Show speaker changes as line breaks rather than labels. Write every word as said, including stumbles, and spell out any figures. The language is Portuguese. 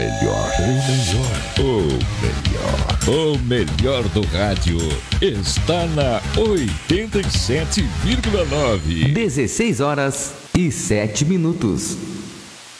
melhor, o melhor, o melhor, o melhor do rádio está na oitenta e sete vírgula nove.
dezesseis horas e sete minutos.